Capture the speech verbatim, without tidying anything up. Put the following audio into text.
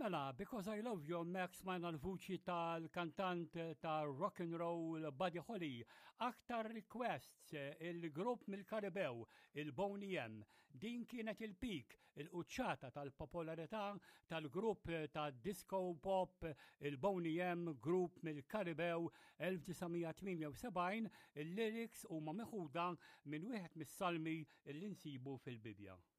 Mela, Because I Love You Max smajna l-vuċi tal-kantant ta' rock and roll Buddy Holly. Aktar requests il-grupp mill-Karibew, il-Boney M. Din kienet il-pik, il-qċata tal-popolarità tal-grupp ta' disco pop il-Boney M, grupp mill-Karibew elf-tisa' il-lyrics huma meħuda minn wieħed mis-salmi li nsibu fil-Bibja.